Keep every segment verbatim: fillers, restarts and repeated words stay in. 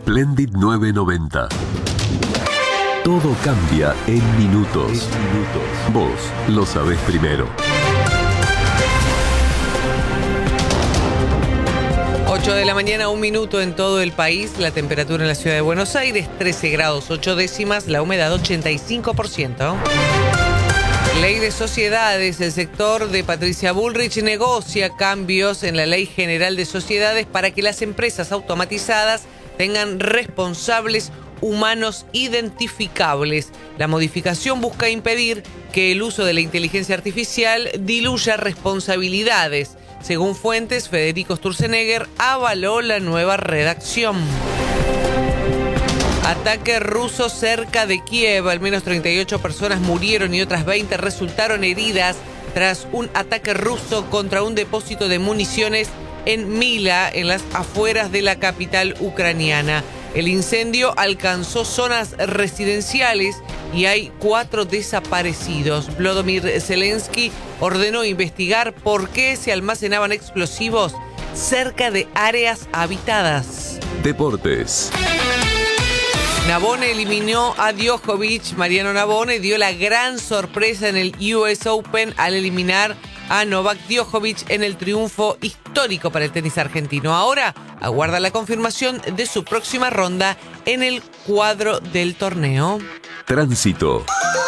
Splendid nueve noventa. Todo cambia en minutos. En minutos. Vos lo sabés primero. ocho de la mañana, un minuto en todo el país. La temperatura en la ciudad de Buenos Aires, trece grados ocho décimas. La humedad, ochenta y cinco por ciento. Ley de sociedades. El sector de Patricia Bullrich negocia cambios en la Ley General de Sociedades para que las empresas automatizadas tengan responsables humanos identificables. La modificación busca impedir que el uso de la inteligencia artificial diluya responsabilidades. Según fuentes, Federico Sturzenegger avaló la nueva redacción. Ataque ruso cerca de Kiev. Al menos treinta y ocho personas murieron y otras veinte resultaron heridas tras un ataque ruso contra un depósito de municiones en Mila, en las afueras de la capital ucraniana. El incendio alcanzó zonas residenciales y hay cuatro desaparecidos. Volodymyr Zelensky ordenó investigar por qué se almacenaban explosivos cerca de áreas habitadas. Deportes. Navone eliminó a Djokovic. Mariano Navone dio la gran sorpresa en el U S Open al eliminar a Novak Djokovic en el triunfo histórico para el tenis argentino. Ahora aguarda la confirmación de su próxima ronda en el cuadro del torneo. Tránsito.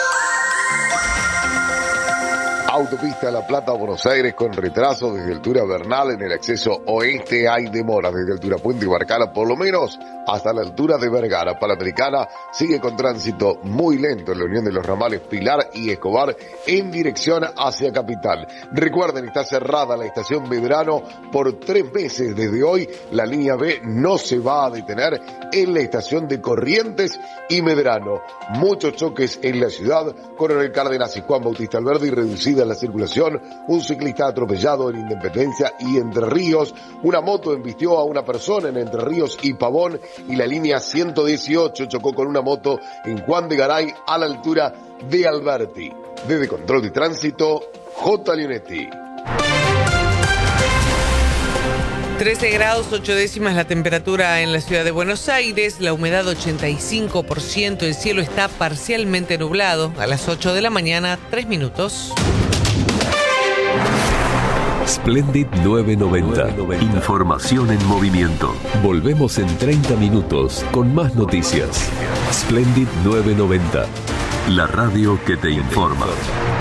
Autopista La Plata a Buenos Aires con retraso desde altura Bernal. En el acceso oeste hay demora desde altura Puente Barcala, por lo menos hasta la altura de Vergara. Panamericana sigue con tránsito muy lento en la unión de los ramales Pilar y Escobar en dirección hacia Capital. Recuerden, está cerrada la estación Medrano por tres meses desde hoy. La línea B no se va a detener en la estación de Corrientes y Medrano. Muchos choques en la ciudad. Coronel Cárdenas y Juan Bautista Alberdi, reducida la circulación. Un ciclista atropellado en Independencia y Entre Ríos. Una moto embistió a una persona en Entre Ríos y Pavón. Y la línea ciento dieciocho chocó con una moto en Juan de Garay a la altura de Alberti. Desde Control de Tránsito, J. Leonetti. trece grados ocho décimas la temperatura en la ciudad de Buenos Aires, la humedad ochenta y cinco por ciento, el cielo está parcialmente nublado. A las ocho de la mañana, tres minutos. Splendid nueve noventa. Información en movimiento. Volvemos en treinta minutos con más noticias. Splendid nueve noventa. La radio que te informa.